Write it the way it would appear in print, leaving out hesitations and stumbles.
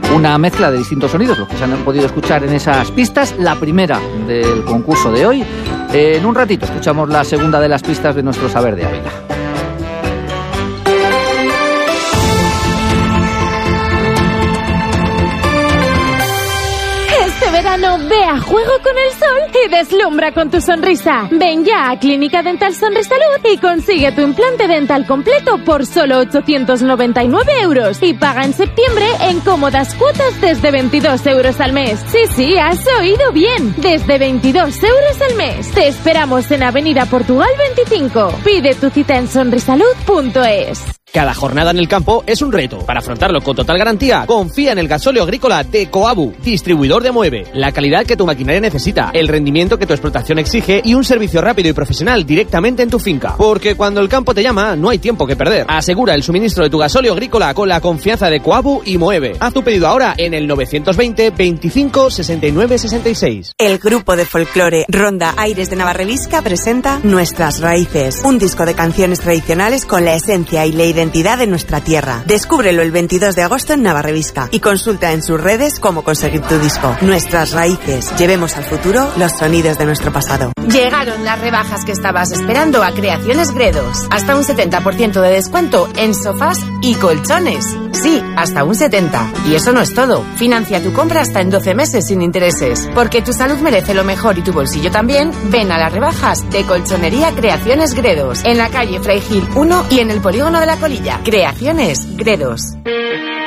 Una mezcla de distintos sonidos, los que se han podido escuchar en esas pistas, la primera del concurso de hoy. En un ratito escuchamos la segunda de las pistas de nuestro Saber de Ávila. Verano, ve a juego con el sol y deslumbra con tu sonrisa. Ven ya a Clínica Dental Sonrisalud y consigue tu implante dental completo por solo 899 euros y paga en septiembre en cómodas cuotas desde 22 euros al mes. Sí, has oído bien, desde 22 euros al mes. Te esperamos en Avenida Portugal 25. Pide tu cita en sonrisalud.es. Cada jornada en el campo es un reto. Para afrontarlo con total garantía, confía en el gasóleo agrícola de Coabu, distribuidor de Moeve. La calidad que tu maquinaria necesita, el rendimiento que tu explotación exige y un servicio rápido y profesional directamente en tu finca. Porque cuando el campo te llama, no hay tiempo que perder. Asegura el suministro de tu gasóleo agrícola con la confianza de Coabu y Moeve. Haz tu pedido ahora en el 920 25 69 66. El grupo de folclore Ronda Aires de Navarrevisca presenta Nuestras Raíces, un disco de canciones tradicionales con la esencia y la identidad de nuestra tierra. Descúbrelo el 22 de agosto en Navarrevisca y consulta en sus redes cómo conseguir tu disco. Nuestras Raíces. Llevemos al futuro los sonidos de nuestro pasado. Llegaron las rebajas que estabas esperando a Creaciones Gredos. Hasta un 70% de descuento en sofás y colchones. Sí, hasta un 70%. Y eso no es todo. Financia tu compra hasta en 12 meses sin intereses. Porque tu salud merece lo mejor y tu bolsillo también. Ven a las rebajas de Colchonería Creaciones Gredos. En la calle Fray Gil 1 y en el polígono de La Colilla. Creaciones Gredos.